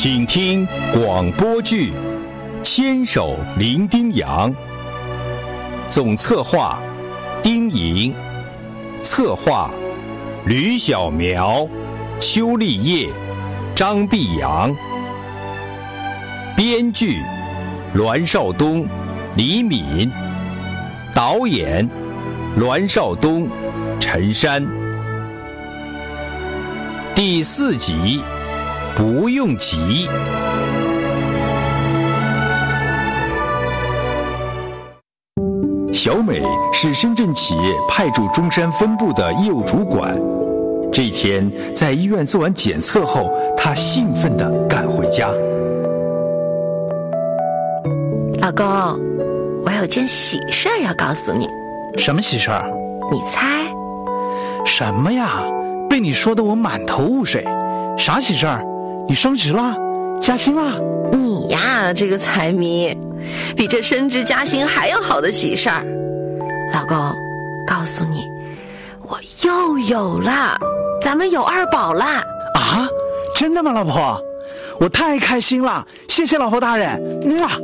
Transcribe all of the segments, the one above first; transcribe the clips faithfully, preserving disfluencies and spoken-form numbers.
请听广播剧《牵手伶仃洋》，总策划丁莹，策划吕小苗、邱丽叶、张碧阳，编剧栾少东、李敏，导演栾少东、陈山。第四集，不用急。小美是深圳企业派驻中山分部的业务主管。这一天，在医院做完检测后，她兴奋地赶回家。 老公，我有件喜事儿要告诉你。 什么喜事儿？ 你猜？ 什么呀？被你说的我满头雾水。啥喜事儿？你升职啦？加薪啦？ 你呀，这个财迷，比这升职加薪还要好的喜事儿。老公，告诉你，我又有了，咱们有二宝啦！ 啊，真的吗，老婆？我太开心了，谢谢老婆大人。嗯啊，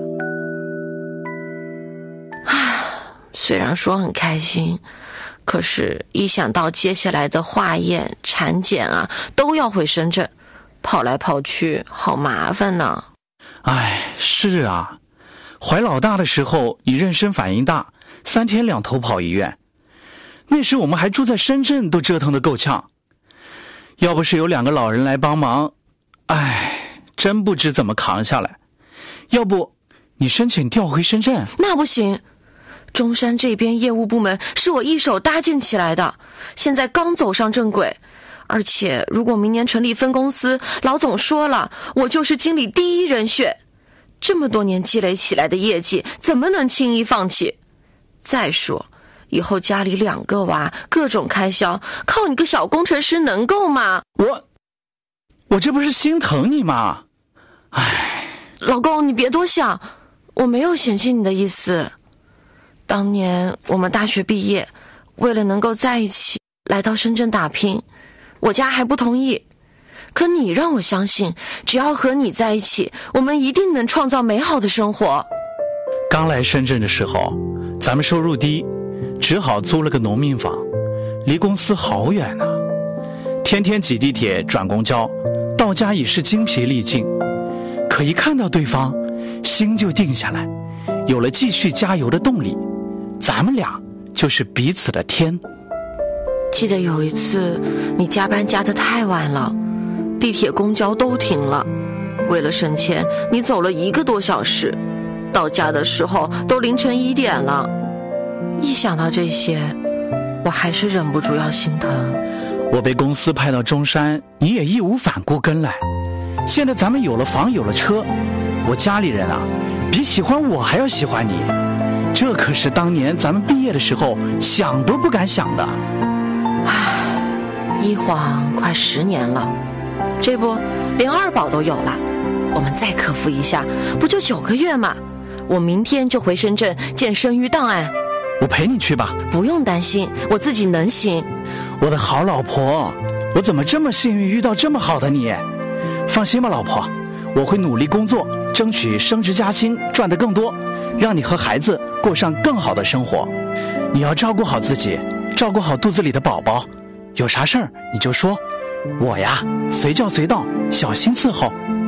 虽然说很开心，可是一想到接下来的化验、产检啊，都要回深圳，跑来跑去，好麻烦呢。 哎，是啊，怀老大的时候你妊娠反应大，三天两头跑医院，那时我们还住在深圳，都折腾得够呛。要不是有两个老人来帮忙，哎，真不知怎么扛下来。要不你申请调回深圳？ 那不行，中山这边业务部门是我一手搭建起来的，现在刚走上正轨。而且如果明年成立分公司，老总说了，我就是经理第一人选，这么多年积累起来的业绩怎么能轻易放弃？再说以后家里两个娃，各种开销，靠你个小工程师能够吗？ 我我这不是心疼你吗？唉， 老公，你别多想，我没有嫌弃你的意思。当年我们大学毕业，为了能够在一起来到深圳打拼，我家还不同意，可你让我相信，只要和你在一起，我们一定能创造美好的生活。 刚来深圳的时候，咱们收入低，只好租了个农民房，离公司好远呢、啊，天天挤地铁转公交，到家已是精疲力尽。可一看到对方，心就定下来，有了继续加油的动力。咱们俩就是彼此的天。 记得有一次你加班加得太晚了，地铁公交都停了，为了省钱你走了一个多小时，到家的时候都凌晨一点了。一想到这些，我还是忍不住要心疼。 我被公司派到中山，你也义无反顾跟来。现在咱们有了房有了车，我家里人啊，比喜欢我还要喜欢你，这可是当年咱们毕业的时候想都不敢想的。 唉，一晃快十年了，这不连二宝都有了，我们再克服一下，不就九个月吗？我明天就回深圳建生育档案。 我陪你去吧。 不用担心，我自己能行。 我的好老婆，我怎么这么幸运遇到这么好的你？放心吧，老婆，我会努力工作，争取升职加薪，赚得更多，让你和孩子过上更好的生活。你要照顾好自己，照顾好肚子里的宝宝，有啥事儿你就说，我呀随叫随到，小心伺候。